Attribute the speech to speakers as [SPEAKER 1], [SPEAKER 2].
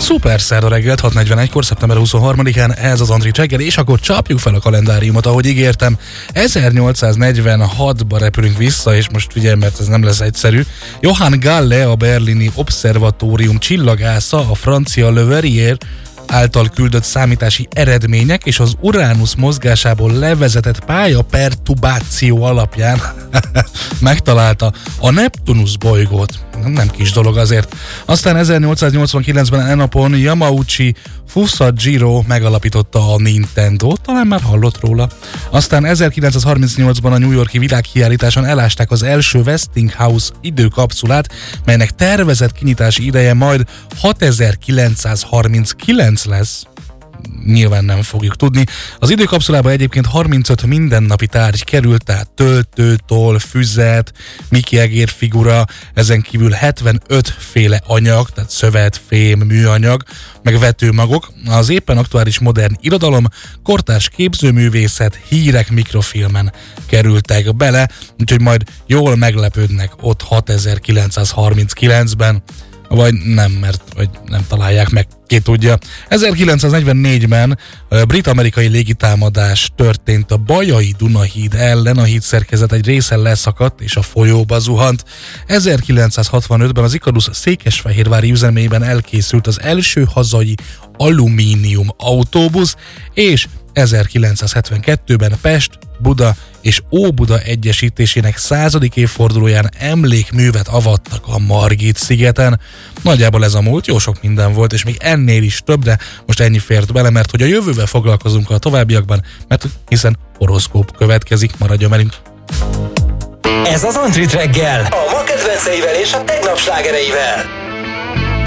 [SPEAKER 1] Szuper szerda reggelt, 6:41-kor, szeptember 23-án, ez az Andri reggel, és akkor csapjuk fel a kalendáriumot, ahogy ígértem. 1846-ba repülünk vissza, és most figyelj, mert ez nem lesz egyszerű. Johann Galle, a berlini obszervatórium csillagásza, a francia Le Verrier által küldött számítási eredmények és az Uranus mozgásából levezetett pályaperturbáció alapján megtalálta a Neptunus bolygót. Nem kis dolog azért. Aztán 1889-ben enapon Yamauchi Fusajiro megalapította a Nintendót, talán már hallott róla. Aztán 1938-ban a New York-i világkiállításon elásták az első Westinghouse időkapszulát, melynek tervezett kinyitási ideje majd 6939 lesz. Nyilván nem fogjuk tudni. Az időkapszulába egyébként 35 mindennapi tárgy került, tehát töltő, toll, füzet, Mickey egér figura, ezen kívül 75 féle anyag, tehát szövet, fém, műanyag, meg vetőmagok, az éppen aktuális modern irodalom, kortárs képzőművészet, hírek mikrofilmen kerültek bele, úgyhogy majd jól meglepődnek ott 6939-ben. Vagy nem, mert vagy nem találják meg, ki tudja. 1944-ben brit-amerikai légitámadás történt a Bajai Dunahíd ellen, a híd szerkezet egy része leszakadt és a folyóba zuhant. 1965-ben az Ikarus székesfehérvári üzemében elkészült az első hazai alumínium autóbusz, és 1972-ben Pest, Buda és Óbuda egyesítésének 100. évfordulóján emlékművet avattak a Margit-szigeten. Nagyjából ez a múlt, jó sok minden volt, és még ennél is több, de most ennyi fért bele, mert hogy a jövővel foglalkozunk a továbbiakban, mert hiszen horoszkóp következik, maradjon velünk.
[SPEAKER 2] Ez az Andrit reggel, a ma kedvenceivel és a tegnap slágereivel.